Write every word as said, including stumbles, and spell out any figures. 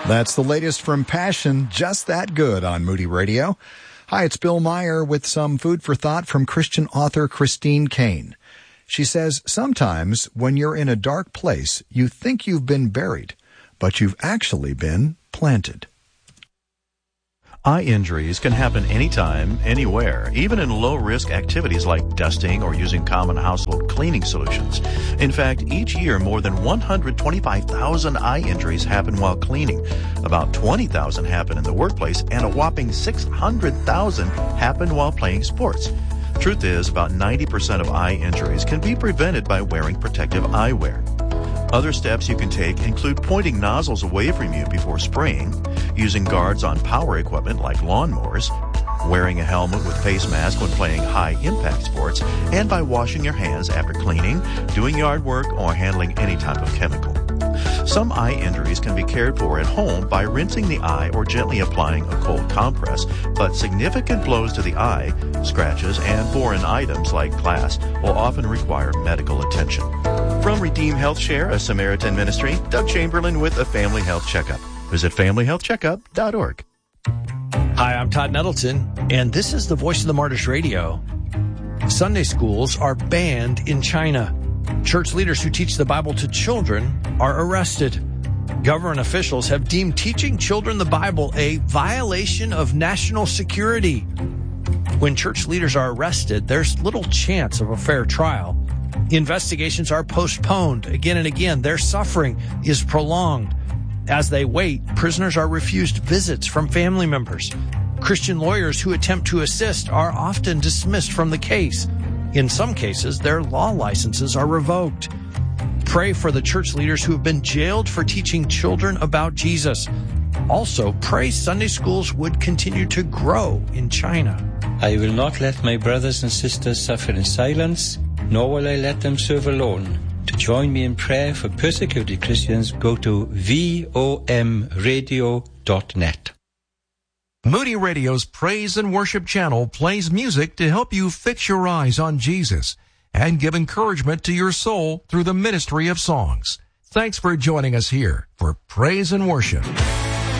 That's the latest from Passion, Just That Good on Moody Radio. Hi, it's Bill Meyer with some food for thought from Christian author Christine Caine. She says, sometimes when you're in a dark place, you think you've been buried, but you've actually been planted. Eye injuries can happen anytime, anywhere, even in low-risk activities like dusting or using common household cleaning solutions. In fact, each year more than one hundred twenty-five thousand eye injuries happen while cleaning. About twenty thousand happen in the workplace, and a whopping six hundred thousand happen while playing sports. Truth is, about ninety percent of eye injuries can be prevented by wearing protective eyewear. Other steps you can take include pointing nozzles away from you before spraying, using guards on power equipment like lawnmowers, wearing a helmet with face mask when playing high-impact sports, and by washing your hands after cleaning, doing yard work, or handling any type of chemical. Some eye injuries can be cared for at home by rinsing the eye or gently applying a cold compress, but significant blows to the eye, scratches, and foreign items like glass will often require medical attention. From Redeem Health Share, a Samaritan ministry, Doug Chamberlain with a Family Health Checkup. Visit family health checkup dot org. Hi, I'm Todd Nettleton, and this is the Voice of the Martyrs Radio. Sunday schools are banned in China. Church leaders who teach the Bible to children are arrested. Government officials have deemed teaching children the Bible a violation of national security. When church leaders are arrested, there's little chance of a fair trial. Investigations are postponed again and again. Their suffering is prolonged. As they wait, prisoners are refused visits from family members. Christian lawyers who attempt to assist are often dismissed from the case. In some cases, their law licenses are revoked. Pray for the church leaders who have been jailed for teaching children about Jesus. Also, pray Sunday schools would continue to grow in China. I will not let my brothers and sisters suffer in silence, nor will I let them serve alone. To join me in prayer for persecuted Christians, go to V O M radio dot net. Moody Radio's Praise and Worship channel plays music to help you fix your eyes on Jesus and give encouragement to your soul through the ministry of songs. Thanks for joining us here for Praise and Worship.